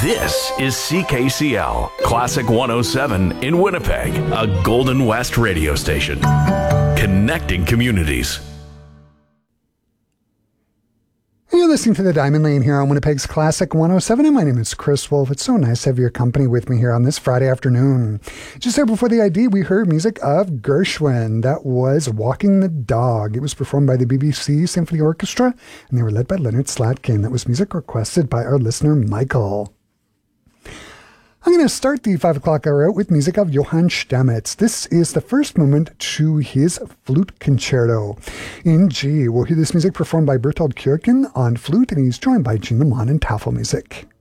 This is CKCL, Classic 107 in Winnipeg, a Golden West radio station. Connecting communities. You're listening to The Diamond Lane here on Winnipeg's Classic 107, and my name is Chris Wolf. It's so nice to have your company with me here on this Friday afternoon. Just there before the ID, we heard music of Gershwin. That was Walking the Dog. It was performed by the BBC Symphony Orchestra, and they were led by Leonard Slatkin. That was music requested by our listener, Michael. I'm going to start the 5 o'clock hour out with music of Johann Stamitz. This is the first movement to his flute concerto in G. We'll hear this music performed by Bertold Kürken on flute, and he's joined by Gene Lamont in Tafelmusik.